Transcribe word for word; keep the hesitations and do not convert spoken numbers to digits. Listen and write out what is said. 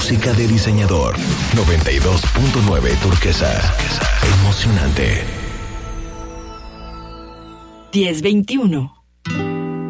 música de diseñador. noventa y dos punto nueve Turquesa. Emocionante. diez veintiuno.